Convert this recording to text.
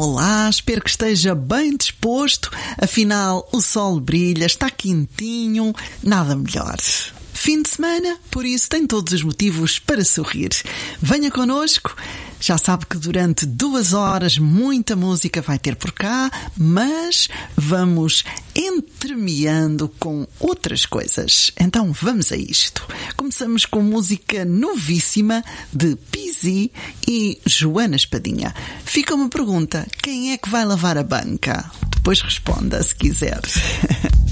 Olá, espero que esteja bem disposto. Afinal, o sol brilha, está quentinho, nada melhor. Fim de semana, por isso tem todos os motivos para sorrir. Venha connosco. Já sabe que durante 2 horas muita música vai ter por cá, mas vamos entremeando com outras coisas. Então vamos a isto. Começamos com música novíssima de Pizzi e Joana Espadinha. Fica uma pergunta: quem é que vai lavar a banca? Depois responda se quiser.